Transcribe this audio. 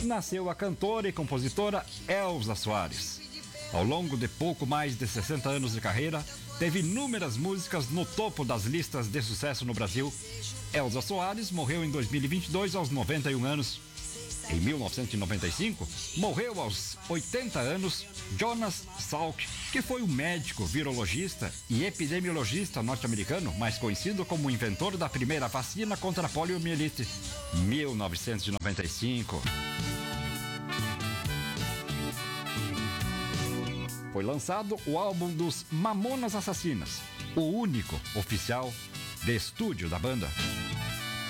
nasceu a cantora e compositora Elza Soares. Ao longo de pouco mais de 60 anos de carreira, teve inúmeras músicas no topo das listas de sucesso no Brasil. Elza Soares morreu em 2022 aos 91 anos. Em 1995, morreu aos 80 anos Jonas Salk, que foi um médico, virologista e epidemiologista norte-americano, mais conhecido como o inventor da primeira vacina contra a poliomielite. 1995. Foi lançado o álbum dos Mamonas Assassinas, o único oficial de estúdio da banda.